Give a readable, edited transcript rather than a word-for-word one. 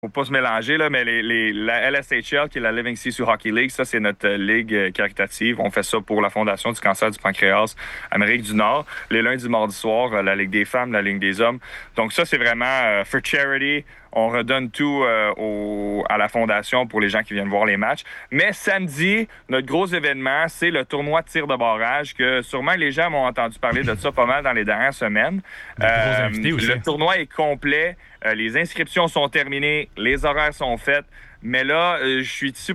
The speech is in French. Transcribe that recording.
faut pas se mélanger, là, mais la LSHL, qui est la Living Tissue Hockey League, ça, c'est notre ligue caritative. On fait ça pour la Fondation du cancer du pancréas Amérique du Nord. Les lundis, mardis soirs, la Ligue des femmes, la Ligue des hommes. Donc ça, c'est vraiment for charity. On redonne tout à la Fondation pour les gens qui viennent voir les matchs. Mais samedi, notre gros événement, c'est le tournoi de tir de barrage, que sûrement les gens m'ont entendu parler de ça pas mal dans les dernières semaines. Des gros invités aussi. Le tournoi est complet. Les inscriptions sont terminées. Les horaires sont faits. Mais là, je suis ici